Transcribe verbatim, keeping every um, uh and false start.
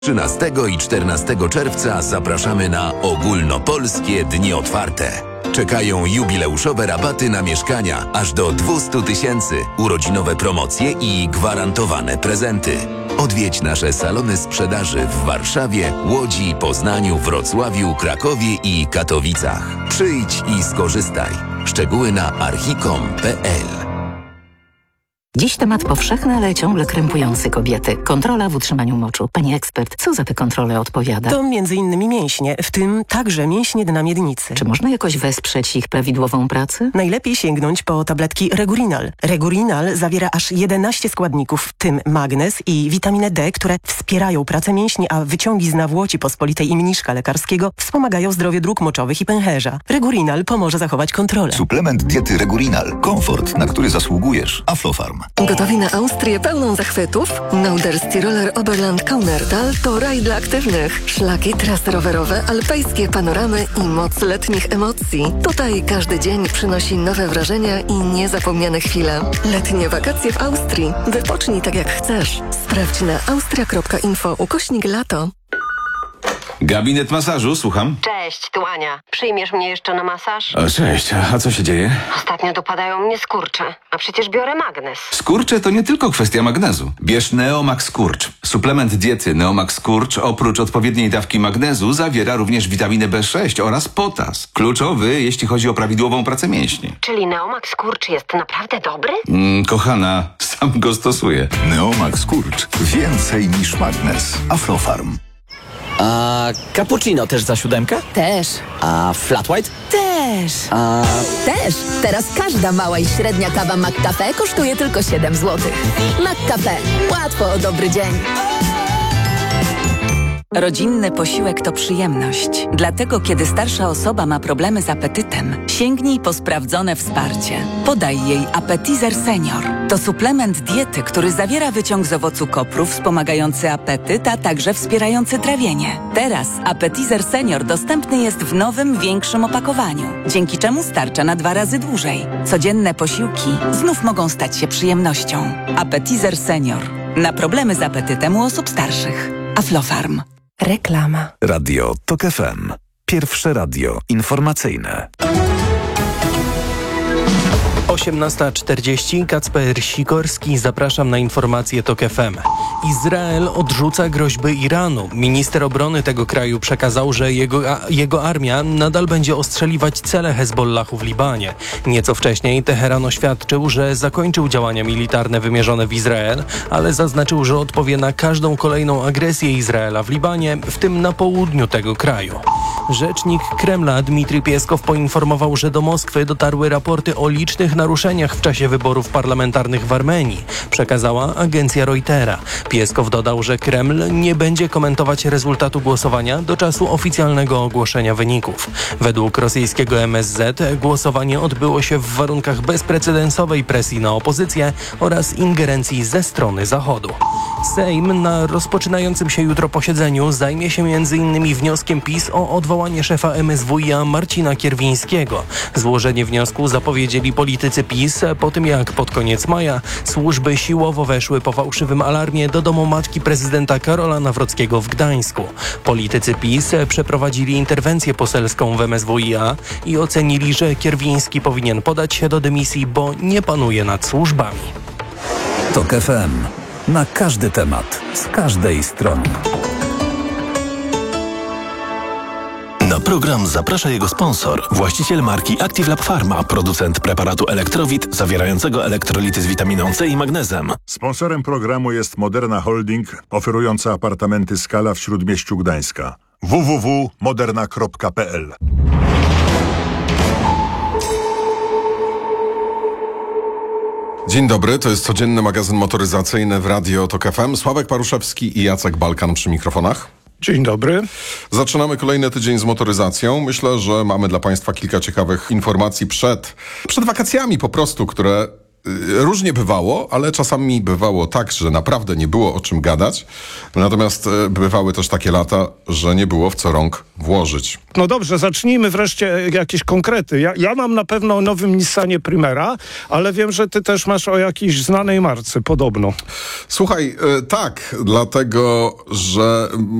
trzynastego i czternastego czerwca zapraszamy na ogólnopolskie Dni Otwarte. Czekają jubileuszowe rabaty na mieszkania aż do dwieście tysięcy, urodzinowe promocje i gwarantowane prezenty. Odwiedź nasze salony sprzedaży w Warszawie, Łodzi, Poznaniu, Wrocławiu, Krakowie i Katowicach. Przyjdź i skorzystaj. Szczegóły na archicom kropka p l. Dziś temat powszechny, ale ciągle krępujący kobiety. Kontrola w utrzymaniu moczu. Pani ekspert, co za te kontrole odpowiada? To między innymi mięśnie, w tym także mięśnie dna miednicy. Czy można jakoś wesprzeć ich prawidłową pracę? Najlepiej sięgnąć po tabletki Regurinal. Regurinal zawiera aż jedenaście składników, w tym magnez i witaminę D, które wspierają pracę mięśni, a wyciągi z nawłoci pospolitej i mniszka lekarskiego wspomagają zdrowie dróg moczowych i pęcherza. Regurinal pomoże zachować kontrolę. Suplement diety Regurinal. Komfort, na który zasługujesz. Aflofarm. Gotowi na Austrię pełną zachwytów? Norderski Roller Oberland Kaunertal to raj dla aktywnych. Szlaki, trasy rowerowe, alpejskie panoramy i moc letnich emocji. Tutaj każdy dzień przynosi nowe wrażenia i niezapomniane chwile. Letnie wakacje w Austrii. Wypocznij tak jak chcesz. Sprawdź na austria kropka info ukośnik lato. Gabinet masażu, słucham. Cześć, tu Ania. Przyjmiesz mnie jeszcze na masaż? O, cześć, a co się dzieje? Ostatnio dopadają mnie skurcze, a przecież biorę magnez. Skurcze to nie tylko kwestia magnezu. Bierz Neomax Skurcz. Suplement diety Neomax Skurcz oprócz odpowiedniej dawki magnezu zawiera również witaminę B sześć oraz potas. Kluczowy, jeśli chodzi o prawidłową pracę mięśni. Czyli Neomax Skurcz jest naprawdę dobry? Mm, kochana, sam go stosuję. Neomax Skurcz. Więcej niż magnez. Aflofarm. A cappuccino też za siódemkę? Też. A flat white? Też. A... Też. Teraz każda mała i średnia kawa McCafe kosztuje tylko siedem złotych. McCafe. Łatwo o dobry dzień. Rodzinny posiłek to przyjemność. Dlatego, kiedy starsza osoba ma problemy z apetytem, sięgnij po sprawdzone wsparcie. Podaj jej Appetizer Senior. To suplement diety, który zawiera wyciąg z owocu kopru wspomagający apetyt, a także wspierający trawienie. Teraz Appetizer Senior dostępny jest w nowym, większym opakowaniu, dzięki czemu starcza na dwa razy dłużej. Codzienne posiłki znów mogą stać się przyjemnością. Appetizer Senior. Na problemy z apetytem u osób starszych. Aflofarm. Reklama. Radio Tok F M. Pierwsze radio informacyjne. osiemnasta czterdzieści. Kacper Sikorski, zapraszam na informacje Tok F M. Izrael odrzuca groźby Iranu. Minister obrony tego kraju przekazał, że jego, a, jego armia nadal będzie ostrzeliwać cele Hezbollahu w Libanie. Nieco wcześniej Teheran oświadczył, że zakończył działania militarne wymierzone w Izrael, ale zaznaczył, że odpowie na każdą kolejną agresję Izraela w Libanie, w tym na południu tego kraju. Rzecznik Kremla Dmitrij Pieskow poinformował, że do Moskwy dotarły raporty o licznych naruszeniach w czasie wyborów parlamentarnych w Armenii, przekazała agencja Reutera. Pieskow dodał, że Kreml nie będzie komentować rezultatu głosowania do czasu oficjalnego ogłoszenia wyników. Według rosyjskiego M S Z głosowanie odbyło się w warunkach bezprecedensowej presji na opozycję oraz ingerencji ze strony Zachodu. Sejm na rozpoczynającym się jutro posiedzeniu zajmie się między innymi wnioskiem PiS o odwołanie szefa M S W i a Marcina Kierwińskiego. Złożenie wniosku zapowiedzieli politycy PiS po tym, jak pod koniec maja służby siłowo weszły po fałszywym alarmie do domu matki prezydenta Karola Nawrockiego w Gdańsku. Politycy PiS przeprowadzili interwencję poselską w M S W i a i ocenili, że Kierwiński powinien podać się do dymisji, bo nie panuje nad służbami. Tok F M. Na każdy temat, z każdej strony. Na program zaprasza jego sponsor, właściciel marki Active Lab Pharma, producent preparatu Elektrowit zawierającego elektrolity z witaminą C i magnezem. Sponsorem programu jest Moderna Holding, oferująca apartamenty Skala w Śródmieściu Gdańska. w w w kropka moderna kropka p l. Dzień dobry, to jest codzienny magazyn motoryzacyjny w Radio Tok F M. Sławek Paruszewski i Jacek Balkan przy mikrofonach. Dzień dobry. Zaczynamy kolejny tydzień z motoryzacją. Myślę, że mamy dla Państwa kilka ciekawych informacji przed, przed wakacjami po prostu, które różnie bywało, ale czasami bywało tak, że naprawdę nie było o czym gadać. Natomiast y, bywały też takie lata, że nie było w co rąk włożyć. No dobrze, zacznijmy wreszcie jakieś konkrety. Ja, ja mam na pewno o nowym Nissanie Primera, ale wiem, że ty też masz o jakiejś znanej marce, podobno. Słuchaj, y, tak, dlatego, że